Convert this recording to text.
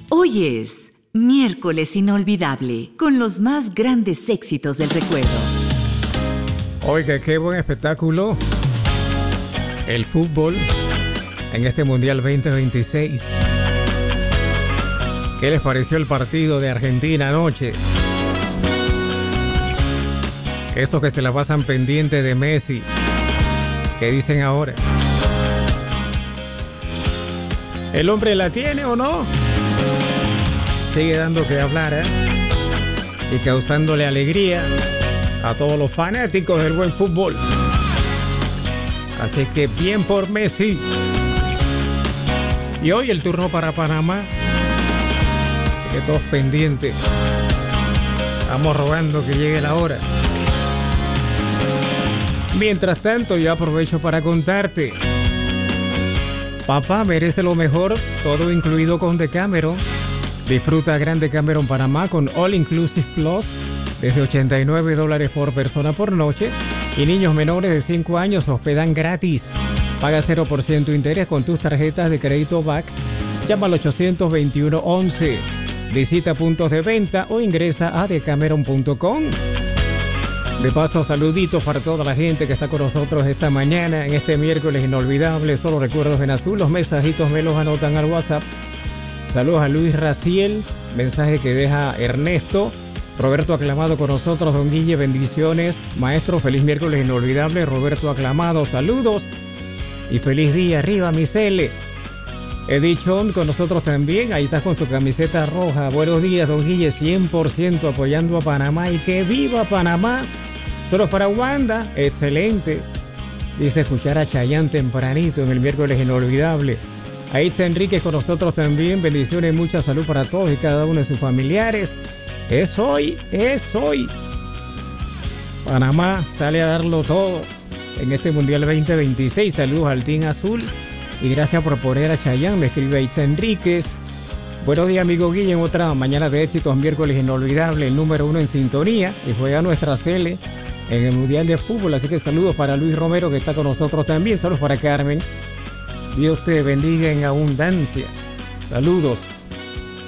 Hoy es miércoles inolvidable, con los más grandes éxitos del recuerdo. Oiga, qué buen espectáculo el fútbol en este Mundial 2026. ¿Qué les pareció el partido de Argentina anoche? Esos que se la pasan pendiente de Messi. ¿Qué dicen ahora? ¿El hombre la tiene o no? Sigue dando que hablar, ¿eh? Y causándole alegría a todos los fanáticos del buen fútbol. Así que bien por Messi. Y hoy el turno para Panamá. Así que todos pendientes. Estamos rogando que llegue la hora. Mientras tanto, yo aprovecho para contarte. Papá merece lo mejor, todo incluido con Decameron. Disfruta Gran Decameron Panamá con All Inclusive Plus desde $89 por persona por noche. Y niños menores de 5 años se hospedan gratis. Paga 0% interés con tus tarjetas de crédito BAC. Llama al 821-11. Visita puntos de venta o ingresa a decameron.com. De paso, saluditos para toda la gente que está con nosotros esta mañana, en este miércoles inolvidable. Solo recuerdos en azul. Los mensajitos me los anotan al WhatsApp. Saludos a Luis Raciel, mensaje que deja Ernesto. Roberto Aclamado con nosotros, don Guille, bendiciones. Maestro, feliz miércoles inolvidable. Roberto Aclamado, saludos. Y feliz día, arriba, Misele. Edith Chon con nosotros también, ahí estás con tu camiseta roja. Buenos días, don Guille, 100% apoyando a Panamá. Y que viva Panamá. Solo para Wanda, excelente. Dice escuchar a Chayanne tempranito en el miércoles inolvidable. Ahí está Enrique con nosotros también. Bendiciones y mucha salud para todos y cada uno de sus familiares. Es hoy, es hoy. Panamá sale a darlo todo en este Mundial 2026. Saludos al Team Azul. Y gracias por poner a Chayanne, me escribe Itza Enríquez. Buenos días, amigo Guille, en otra mañana de éxitos, miércoles inolvidable, el número 1 en sintonía. Y juega nuestra Cele en el Mundial de Fútbol. Así que saludos para Luis Romero, que está con nosotros también. Saludos para Carmen. Dios te bendiga en abundancia. Saludos.